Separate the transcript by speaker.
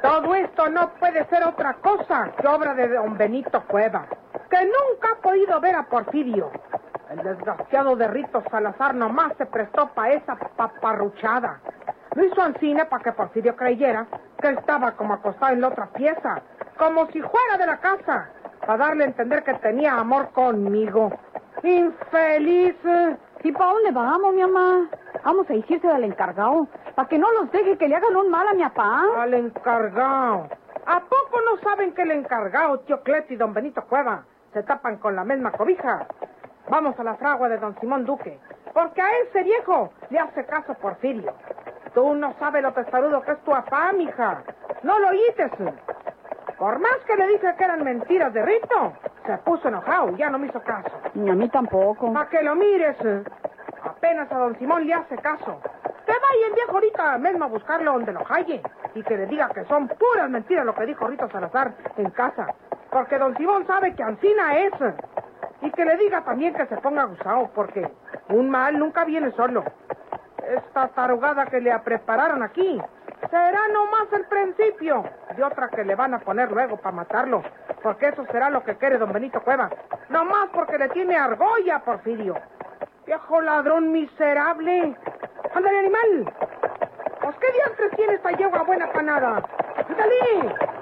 Speaker 1: Todo esto no puede ser otra cosa que obra de don Benito Cueva, que nunca ha podido ver a Porfirio. El desgraciado de Rito Salazar nomás se prestó para esa paparruchada. Lo hizo Ancina para que Porfirio creyera que él estaba como acostado en la otra pieza, como si fuera de la casa, para darle a entender que tenía amor conmigo. ¡Infeliz!
Speaker 2: ¿Y para dónde vamos, mi mamá? Vamos a decirse al encargado, para que no los deje que le hagan un mal a mi papá.
Speaker 1: Al encargado. ¿A poco no saben que el encargado, tío Cleto y don Benito Cueva, se tapan con la misma cobija? Vamos a la fragua de don Simón Duque, porque a ese viejo le hace caso Porfirio. Tú no sabes lo testarudo que es tu papá, mija. No lo oíste. Por más que le dije que eran mentiras de Rito, se puso enojado y ya no me hizo caso.
Speaker 2: Ni a mí tampoco.
Speaker 1: Para que lo mires. Apenas a don Simón le hace caso. Que vaya el viejo ahorita mismo a buscarlo donde lo halle y que le diga que son puras mentiras lo que dijo Rito Salazar en casa. Porque don Simón sabe que Ancina es. Y que le diga también que se ponga gusado, porque un mal nunca viene solo. Esta tarugada que le prepararon aquí será nomás el principio de otra que le van a poner luego para matarlo, porque eso será lo que quiere don Benito Cueva, nomás porque le tiene argolla a Porfirio. Viejo ladrón miserable. ¡Ándale, animal! ¿Pues qué diantres tiene esta yegua buena para nada? ¡Ándale!